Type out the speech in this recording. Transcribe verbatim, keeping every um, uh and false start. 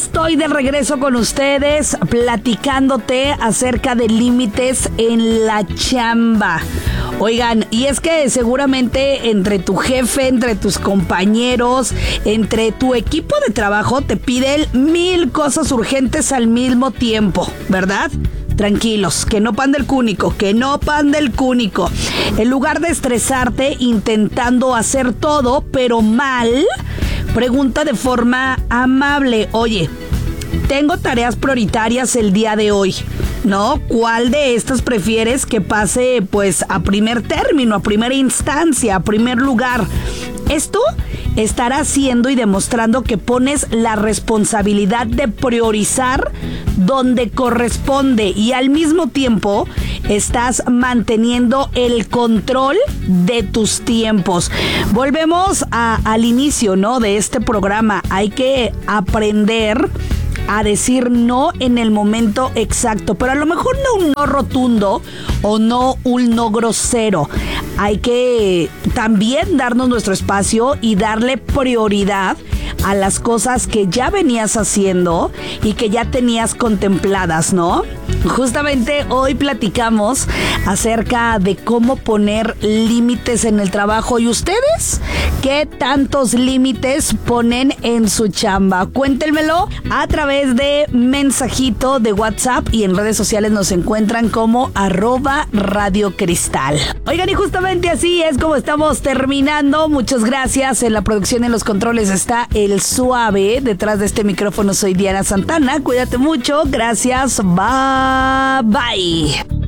estoy de regreso con ustedes platicándote acerca de límites en la chamba. Oigan, y es que seguramente entre tu jefe, entre tus compañeros, entre tu equipo de trabajo te piden mil cosas urgentes al mismo tiempo, ¿verdad? Tranquilos, que no pande el cúnico, que no pande el cúnico. En lugar de estresarte intentando hacer todo, pero mal, pregunta de forma amable, oye, tengo tareas prioritarias el día de hoy, ¿no? ¿Cuál de estas prefieres que pase pues a primer término, a primera instancia, a primer lugar? Esto estará haciendo y demostrando que pones la responsabilidad de priorizar donde corresponde y al mismo tiempo estás manteniendo el control de tus tiempos. Volvemos a, al inicio, ¿no?, de este programa. Hay que aprender a decir no en el momento exacto, pero a lo mejor no un no rotundo o no un no grosero. Hay que también darnos nuestro espacio y darle prioridad a las cosas que ya venías haciendo y que ya tenías contempladas, ¿no? Justamente hoy platicamos acerca de cómo poner límites en el trabajo. ¿Y ustedes qué tantos límites ponen en su chamba? Cuéntenmelo a través de mensajito de WhatsApp y en redes sociales nos encuentran como arroba Radio Cristal. Oigan, y justamente así es como estamos terminando. Muchas gracias. En la producción y en los controles está El Suave. Detrás de este micrófono soy Diana Santana. Cuídate mucho. Gracias. Bye. Bye.